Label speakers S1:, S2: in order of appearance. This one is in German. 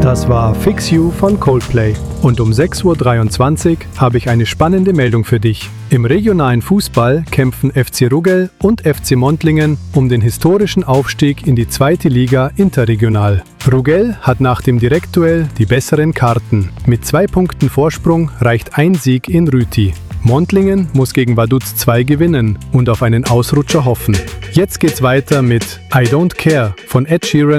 S1: Das war Fix You von Coldplay. Und um 6:23 Uhr habe ich eine spannende Meldung für dich. Im regionalen Fußball kämpfen FC Ruggell und FC Montlingen um den historischen Aufstieg in die 2. Liga interregional. Ruggell hat nach dem Direktduell die besseren Karten. Mit 2 Punkten Vorsprung reicht ein Sieg in Rüti. Montlingen muss gegen Vaduz 2 gewinnen und auf einen Ausrutscher hoffen. Jetzt geht's weiter mit I Don't Care von Ed Sheeran